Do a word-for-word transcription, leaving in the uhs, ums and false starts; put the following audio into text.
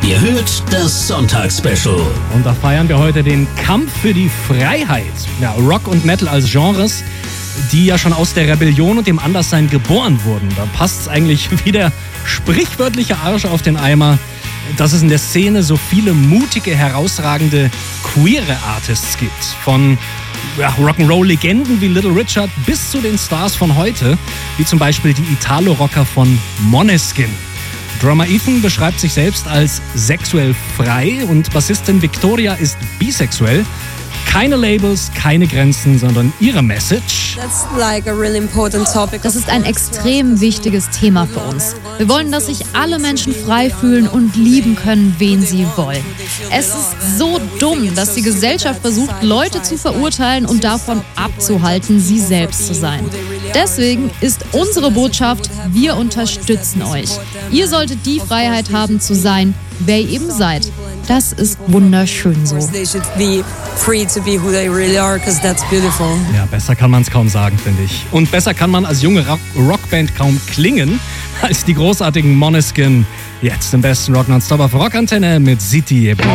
Ihr hört das Sonntagsspecial. Und da feiern wir heute den Kampf für die Freiheit. Ja, Rock und Metal als Genres, die ja schon aus der Rebellion und dem Anderssein geboren wurden. Da passt es eigentlich wie der sprichwörtliche Arsch auf den Eimer, dass es in der Szene so viele mutige, herausragende, queere Artists gibt. Von ja, Rock'n'Roll-Legenden wie Little Richard bis zu den Stars von heute, wie zum Beispiel die Italo-Rocker von Måneskin. Drummer Ethan beschreibt sich selbst als sexuell frei und Bassistin Victoria ist bisexuell. Keine Labels, keine Grenzen, sondern ihre Message. Das ist ein extrem wichtiges Thema für uns. Wir wollen, dass sich alle Menschen frei fühlen und lieben können, wen sie wollen. Es ist so dumm, dass die Gesellschaft versucht, Leute zu verurteilen und davon abzuhalten, sie selbst zu sein. Deswegen ist unsere Botschaft, wir unterstützen euch. Ihr solltet die Freiheit haben zu sein, wer ihr eben seid. Das ist wunderschön so. Ja, besser kann man es kaum sagen, finde ich. Und besser kann man als junge Rock- Rockband kaum klingen als die großartigen Måneskin. Jetzt im besten Rock Nonstop auf Rockantenne mit City.